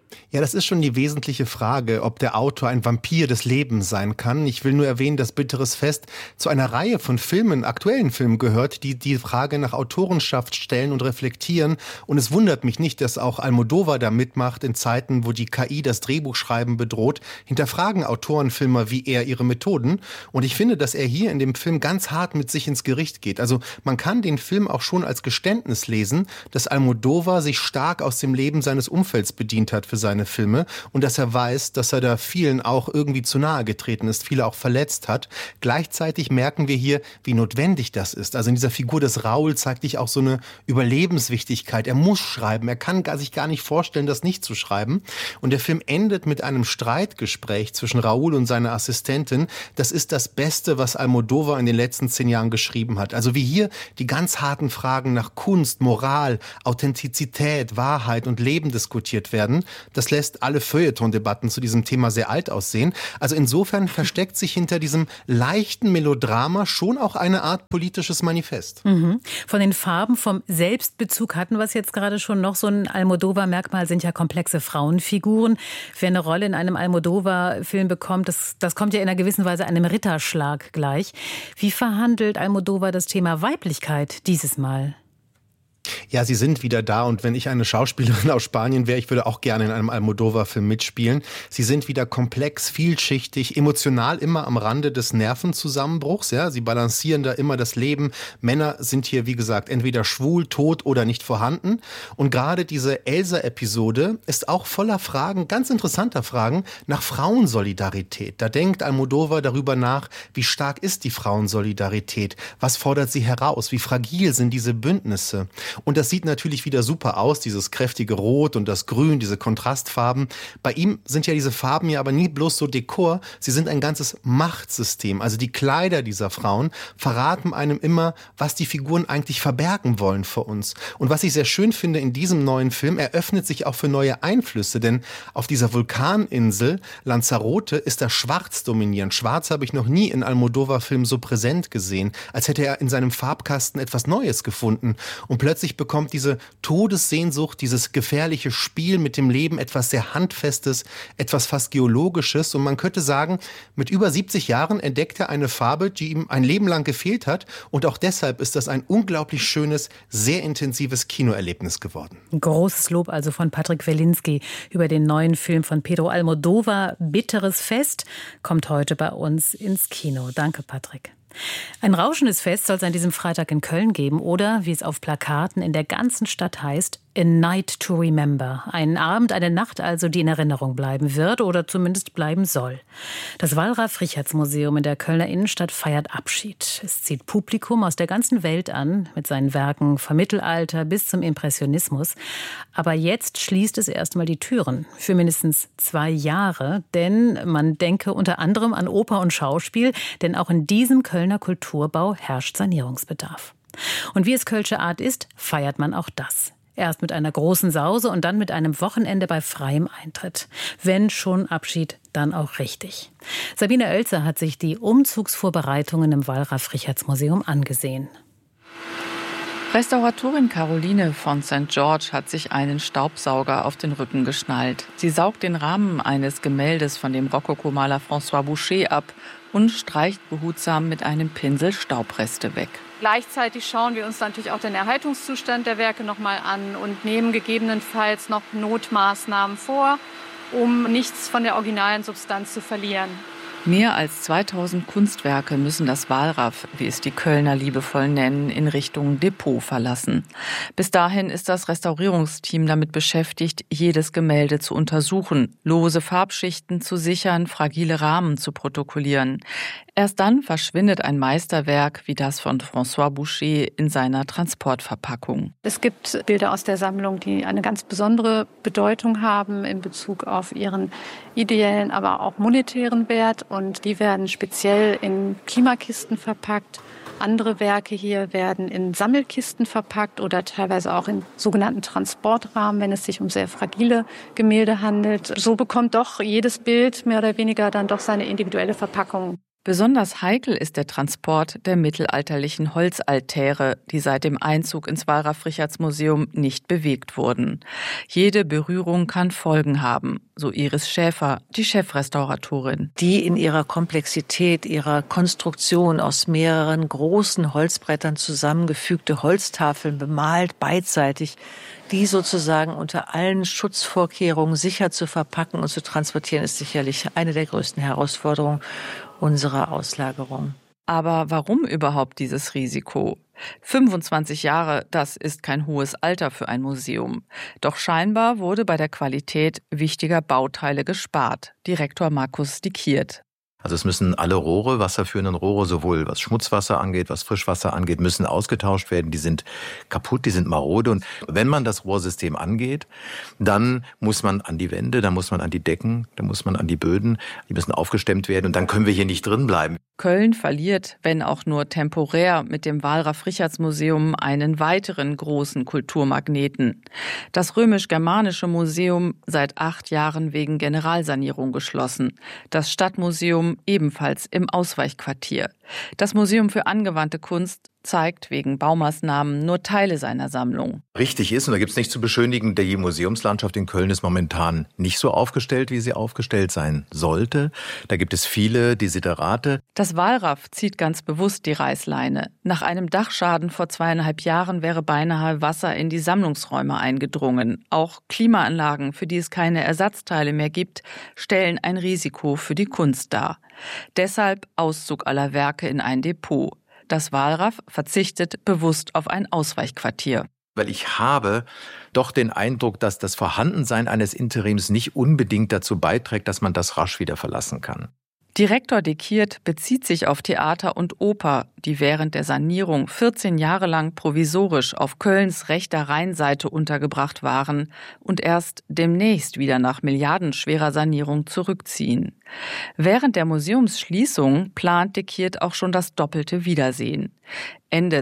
Ja, das ist schon die wesentliche Frage, ob der Autor ein Vampir des Lebens sein kann. Ich will nur erwähnen, dass Bitteres Fest zu einer Reihe von Filmen, aktuellen Filmen gehört, die die Frage nach Autorenschaft stellen und reflektieren. Und es wundert mich nicht, dass auch Almodóvar da mitmacht in Zeiten, wo die KI das Drehbuchschreiben bedroht. Hinterfragen Autorenfilmer wie er ihre Methoden. Und ich finde, dass er hier in dem Film ganz hart mit sich ins Gericht geht. Also man kann den Film auch schon als Geständnis lesen, dass Almodóvar sich stark aus dem Leben seines Umfelds bedient hat für seine Filme und dass er weiß, dass er da vielen auch irgendwie zu nahe getreten ist, viele auch verletzt hat. Gleichzeitig merken wir hier, wie notwendig das ist. Also in dieser Figur des Raoul zeigt sich auch so eine Überlebenswichtigkeit. Er muss schreiben, er kann sich gar nicht vorstellen, das nicht zu schreiben. Und der Film endet mit einem Streitgespräch zwischen Raoul und seiner Assistentin. Das ist das Beste, was Almodóvar in den letzten 10 Jahren geschrieben hat. Also wie hier die ganz harten Fragen nach Kunst, Moral, Authentizität, Wahrheit und Leben diskutiert werden. Das lässt alle Feuilleton-Debatten zu diesem Thema sehr alt aussehen. Also insofern versteckt sich hinter diesem leichten Melodrama schon auch eine Art politisches Manifest. Mhm. Von den Farben, vom Selbstbezug hatten wir es jetzt gerade schon noch. So ein Almodóvar-Merkmal sind ja komplexe Frauenfiguren. Wer eine Rolle in einem Almodóvar-Film bekommt, das kommt ja in einer gewissen Weise einem Ritterschlag gleich. Wie verhandelt Almodóvar das Thema Weiblichkeit dieses Mal? Ja, sie sind wieder da und wenn ich eine Schauspielerin aus Spanien wäre, ich würde auch gerne in einem Almodóvar-Film mitspielen. Sie sind wieder komplex, vielschichtig, emotional immer am Rande des Nervenzusammenbruchs. Ja, sie balancieren da immer das Leben. Männer sind hier, wie gesagt, entweder schwul, tot oder nicht vorhanden. Und gerade diese Elsa-Episode ist auch voller Fragen, ganz interessanter Fragen, nach Frauensolidarität. Da denkt Almodóvar darüber nach, wie stark ist die Frauensolidarität? Was fordert sie heraus? Wie fragil sind diese Bündnisse? Und das sieht natürlich wieder super aus, dieses kräftige Rot und das Grün, diese Kontrastfarben. Bei ihm sind ja diese Farben ja aber nie bloß so Dekor, sie sind ein ganzes Machtsystem. Also die Kleider dieser Frauen verraten einem immer, was die Figuren eigentlich verbergen wollen vor uns. Und was ich sehr schön finde in diesem neuen Film, er öffnet sich auch für neue Einflüsse, denn auf dieser Vulkaninsel Lanzarote ist das Schwarz dominierend. Schwarz habe ich noch nie in Almodóvar-Filmen so präsent gesehen, als hätte er in seinem Farbkasten etwas Neues gefunden. Und plötzlich bekommt diese Todessehnsucht, dieses gefährliche Spiel mit dem Leben etwas sehr Handfestes, etwas fast Geologisches. Und man könnte sagen, mit über 70 Jahren entdeckt er eine Farbe, die ihm ein Leben lang gefehlt hat. Und auch deshalb ist das ein unglaublich schönes, sehr intensives Kinoerlebnis geworden. Großes Lob also von Patrick Welinski über den neuen Film von Pedro Almodóvar. Bitteres Fest kommt heute bei uns ins Kino. Danke, Patrick. Ein rauschendes Fest soll es an diesem Freitag in Köln geben oder, wie es auf Plakaten in der ganzen Stadt heißt, A Night to Remember. Ein Abend, eine Nacht also, die in Erinnerung bleiben wird oder zumindest bleiben soll. Das Wallraf-Richartz-Museum in der Kölner Innenstadt feiert Abschied. Es zieht Publikum aus der ganzen Welt an, mit seinen Werken vom Mittelalter bis zum Impressionismus. Aber jetzt schließt es erstmal die Türen für mindestens 2 Jahre, denn man denke unter anderem an Oper und Schauspiel, denn auch in diesem Kölner Kulturbau herrscht Sanierungsbedarf. Und wie es Kölsche Art ist, feiert man auch das. Erst mit einer großen Sause und dann mit einem Wochenende bei freiem Eintritt. Wenn schon Abschied, dann auch richtig. Sabine Oelzer hat sich die Umzugsvorbereitungen im Wallraf-Richartz-Museum angesehen. Restauratorin Caroline von St. George hat sich einen Staubsauger auf den Rücken geschnallt. Sie saugt den Rahmen eines Gemäldes von dem Rokoko-Maler François Boucher ab und streicht behutsam mit einem Pinsel Staubreste weg. Gleichzeitig schauen wir uns natürlich auch den Erhaltungszustand der Werke noch mal an und nehmen gegebenenfalls noch Notmaßnahmen vor, um nichts von der originalen Substanz zu verlieren. Mehr als 2000 Kunstwerke müssen das Wallraf, wie es die Kölner liebevoll nennen, in Richtung Depot verlassen. Bis dahin ist das Restaurierungsteam damit beschäftigt, jedes Gemälde zu untersuchen, lose Farbschichten zu sichern, fragile Rahmen zu protokollieren. Erst dann verschwindet ein Meisterwerk wie das von François Boucher in seiner Transportverpackung. Es gibt Bilder aus der Sammlung, die eine ganz besondere Bedeutung haben in Bezug auf ihren ideellen, aber auch monetären Wert. Und die werden speziell in Klimakisten verpackt. Andere Werke hier werden in Sammelkisten verpackt oder teilweise auch in sogenannten Transportrahmen, wenn es sich um sehr fragile Gemälde handelt. So bekommt doch jedes Bild mehr oder weniger dann doch seine individuelle Verpackung. Besonders heikel ist der Transport der mittelalterlichen Holzaltäre, die seit dem Einzug ins Wallraf-Richartz-Museum nicht bewegt wurden. Jede Berührung kann Folgen haben, so Iris Schäfer, die Chefrestauratorin. Die in ihrer Komplexität, ihrer Konstruktion aus mehreren großen Holzbrettern zusammengefügte Holztafeln bemalt, beidseitig, die sozusagen unter allen Schutzvorkehrungen sicher zu verpacken und zu transportieren, ist sicherlich eine der größten Herausforderungen unserer Auslagerung. Aber warum überhaupt dieses Risiko? 25 Jahre, das ist kein hohes Alter für ein Museum. Doch scheinbar wurde bei der Qualität wichtiger Bauteile gespart. Direktor Markus Dikiert. Also es müssen alle Rohre, wasserführenden Rohre, sowohl was Schmutzwasser angeht, was Frischwasser angeht, müssen ausgetauscht werden. Die sind kaputt, die sind marode. Und wenn man das Rohrsystem angeht, dann muss man an die Wände, dann muss man an die Decken, dann muss man an die Böden. Die müssen aufgestemmt werden und dann können wir hier nicht drin bleiben. Köln verliert, wenn auch nur temporär, mit dem Wallraf-Richartz-Museum einen weiteren großen Kulturmagneten. Das Römisch-Germanische Museum seit 8 Jahren wegen Generalsanierung geschlossen. Das Stadtmuseum ebenfalls im Ausweichquartier. Das Museum für angewandte Kunst zeigt wegen Baumaßnahmen nur Teile seiner Sammlung. Richtig ist, und da gibt es nichts zu beschönigen, die Museumslandschaft in Köln ist momentan nicht so aufgestellt, wie sie aufgestellt sein sollte. Da gibt es viele Desiderate. Das Wallraf zieht ganz bewusst die Reißleine. Nach einem Dachschaden vor 2,5 Jahren wäre beinahe Wasser in die Sammlungsräume eingedrungen. Auch Klimaanlagen, für die es keine Ersatzteile mehr gibt, stellen ein Risiko für die Kunst dar. Deshalb Auszug aller Werke in ein Depot. Das Wallraf verzichtet bewusst auf ein Ausweichquartier. Weil ich habe doch den Eindruck, dass das Vorhandensein eines Interims nicht unbedingt dazu beiträgt, dass man das rasch wieder verlassen kann. Direktor Dikiert bezieht sich auf Theater und Oper, die während der Sanierung 14 Jahre lang provisorisch auf Kölns rechter Rheinseite untergebracht waren und erst demnächst wieder nach milliardenschwerer Sanierung zurückziehen. Während der Museumsschließung plant Dikiert auch schon das doppelte Wiedersehen. Ende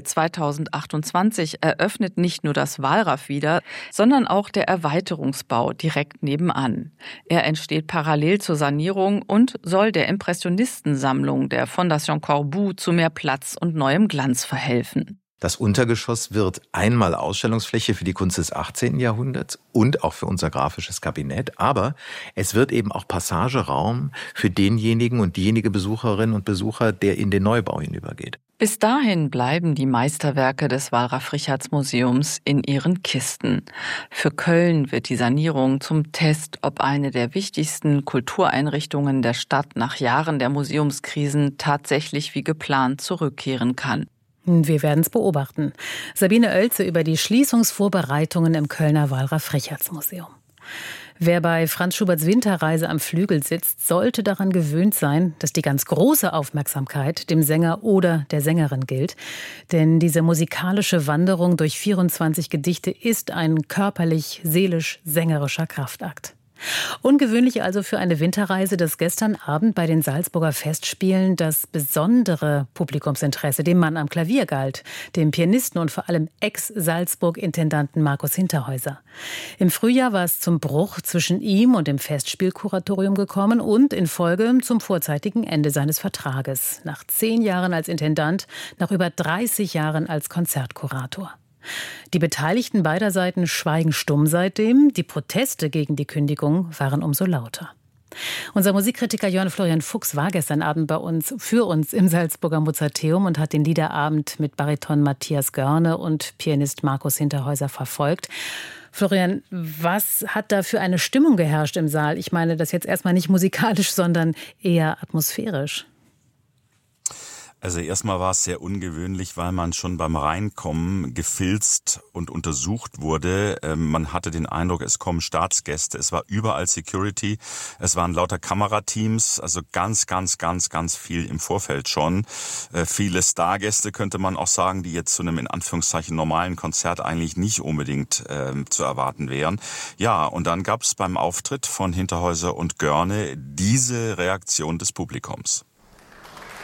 2028 eröffnet nicht nur das Wallraf wieder, sondern auch der Erweiterungsbau direkt nebenan. Er entsteht parallel zur Sanierung und soll der Impressionistensammlung der Fondation Corbu zu mehr Platz und neuem Glanz verhelfen. Das Untergeschoss wird einmal Ausstellungsfläche für die Kunst des 18. Jahrhunderts und auch für unser grafisches Kabinett. Aber es wird eben auch Passageraum für denjenigen und diejenige Besucherinnen und Besucher, der in den Neubau hinübergeht. Bis dahin bleiben die Meisterwerke des Wallraf-Richartz-Museums in ihren Kisten. Für Köln wird die Sanierung zum Test, ob eine der wichtigsten Kultureinrichtungen der Stadt nach Jahren der Museumskrisen tatsächlich wie geplant zurückkehren kann. Wir werden es beobachten. Sabine Oelze über die Schließungsvorbereitungen im Kölner Wallraf-Richartz-Museum. Wer bei Franz Schuberts Winterreise am Flügel sitzt, sollte daran gewöhnt sein, dass die ganz große Aufmerksamkeit dem Sänger oder der Sängerin gilt. Denn diese musikalische Wanderung durch 24 Gedichte ist ein körperlich, seelisch, sängerischer Kraftakt. Ungewöhnlich also für eine Winterreise, dass gestern Abend bei den Salzburger Festspielen das besondere Publikumsinteresse dem Mann am Klavier galt, dem Pianisten und vor allem Ex-Salzburg-Intendanten Markus Hinterhäuser. Im Frühjahr war es zum Bruch zwischen ihm und dem Festspielkuratorium gekommen und in Folge zum vorzeitigen Ende seines Vertrages. Nach 10 Jahren als Intendant, nach über 30 Jahren als Konzertkurator. Die Beteiligten beider Seiten schweigen stumm seitdem. Die Proteste gegen die Kündigung waren umso lauter. Unser Musikkritiker Jörn Florian Fuchs war gestern Abend für uns im Salzburger Mozarteum und hat den Liederabend mit Bariton Matthias Görne und Pianist Markus Hinterhäuser verfolgt. Florian, was hat da für eine Stimmung geherrscht im Saal? Ich meine das jetzt erstmal nicht musikalisch, sondern eher atmosphärisch. Also erstmal war es sehr ungewöhnlich, weil man schon beim Reinkommen gefilzt und untersucht wurde. Man hatte den Eindruck, es kommen Staatsgäste. Es war überall Security. Es waren lauter Kamerateams, also ganz viel im Vorfeld schon. Viele Stargäste könnte man auch sagen, die jetzt zu einem in Anführungszeichen normalen Konzert eigentlich nicht unbedingt zu erwarten wären. Ja, und dann gab es beim Auftritt von Hinterhäuser und Görne diese Reaktion des Publikums.